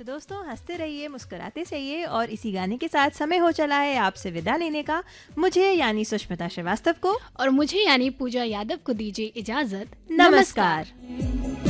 तो दोस्तों हंसते रहिए, मुस्कुराते रहिए और इसी गाने के साथ समय हो चला है आपसे विदा लेने का। मुझे यानी सुष्मिता श्रीवास्तव को और मुझे यानी पूजा यादव को दीजिए इजाजत। नमस्कार।